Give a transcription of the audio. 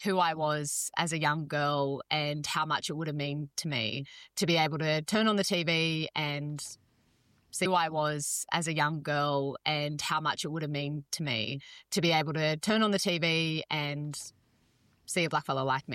who I was as a young girl and how much it would have meant to me to be able to turn on the TV and see who I was as a young girl and how much it would have meant to me to be able to turn on the TV and see a blackfellow like me.